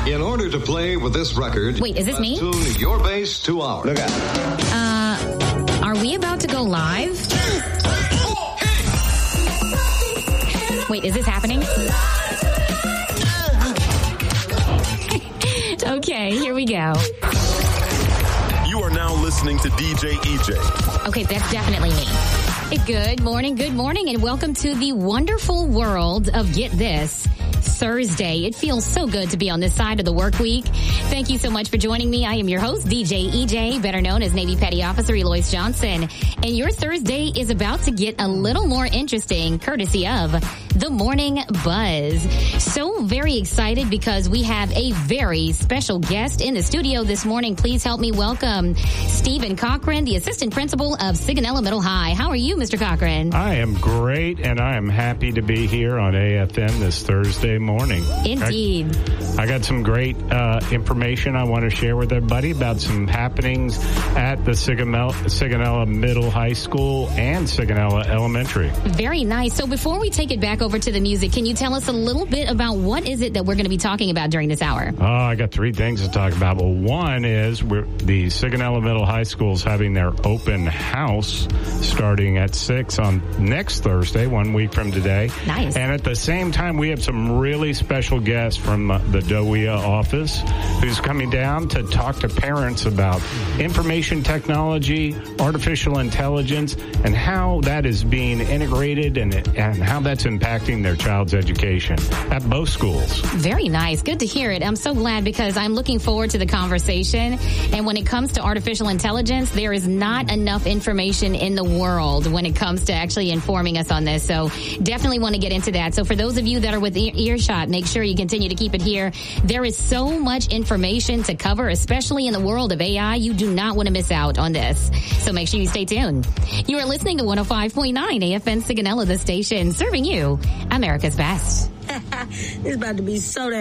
In order to play with this record, wait, is this me? Tune your bass to ours. Look out. Are we about to go live? Wait, is this happening? Okay, here we go. You are now listening to DJ EJ. Okay, that's definitely me. Good morning, and welcome to the wonderful world of Get This Thursday. It feels so good to be on this side of the work week. Thank you so much for joining me. I am your host, DJ EJ, better known as Navy Petty Officer Eloise Johnson. And your Thursday is about to get a little more interesting, courtesy of The Morning Buzz. So very excited because we have a very special guest in the studio this morning. Please help me welcome Stephen Cochran, the assistant principal of Sigonella Middle High. How are you, Mr. Cochran? I am great, and I am happy to be here on AFN this Thursday morning. Indeed. I got some great information I want to share with everybody about some happenings at the Sigonella Middle High School and Sigonella Elementary. Very nice. So before we take it back over to the music, can you tell us a little bit about what is it that we're going to be talking about during this hour? I got three things to talk about. Well, one is the Sigonella Middle High School is having their open house starting at 6 on next Thursday, 1 week from today. Nice. And at the same time, we have some really special guests from the DOEA office who's coming down to talk to parents about information technology, artificial intelligence, and how that is being integrated and how that's impacting their child's education at both schools. Very nice. Good to hear it. I'm so glad because I'm looking forward to the conversation. And when it comes to artificial intelligence, there is not enough information in the world when it comes to actually informing us on this. So definitely want to get into that. So for those of you that are with earshot, make sure you continue to keep it here. There is so much information to cover, especially in the world of AI. You do not want to miss out on this. So make sure you stay tuned. You are listening to 105.9 AFN Sigonella, the station serving you America's best. It's about to be so